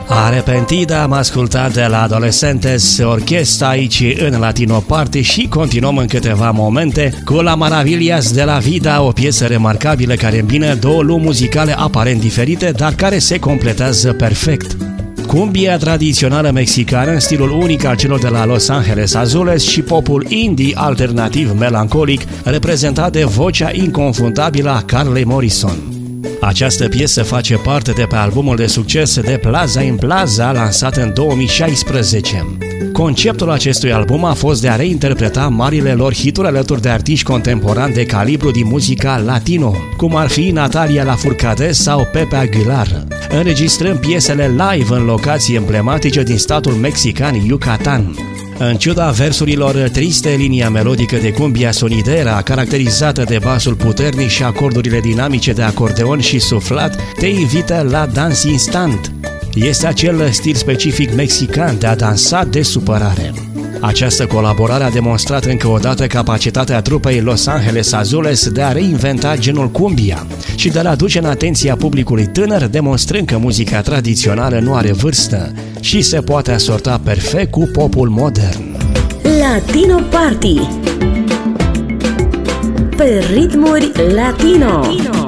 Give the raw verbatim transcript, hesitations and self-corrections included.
Arrepentida am ascultat de la Adolescentes, orchestra aici în Latino Party și continuăm în câteva momente cu La Maravillas de la Vida, o piesă remarcabilă care îmbină două lumi muzicale aparent diferite, dar care se completează perfect. Cumbia tradițională mexicană în stilul unic al celor de la Los Angeles Azules și popul indie alternativ melancolic reprezentat de vocea inconfundabilă a Carly Morrison. Această piesă face parte de pe albumul de succes de Plaza in Plaza, lansat în două mii șaisprezece. Conceptul acestui album a fost de a reinterpreta marile lor hituri alături de artiști contemporani de calibru din muzica latino, cum ar fi Natalia Lafourcade sau Pepe Aguilar, înregistrând piesele live în locații emblematice din statul mexican Yucatan. În ciuda versurilor triste, linia melodică de cumbia sonidera, caracterizată de basul puternic și acordurile dinamice de acordeon și suflat, te invită la dans instant. Este acel stil specific mexican de a dansa de supărare. Această colaborare a demonstrat încă o dată capacitatea trupei Los Angeles Azules de a reinventa genul cumbia și de a-l aduce în atenția publicului tânăr, demonstrând că muzica tradițională nu are vârstă și se poate asorta perfect cu popul modern. Latino Party pe ritmuri latino. latino.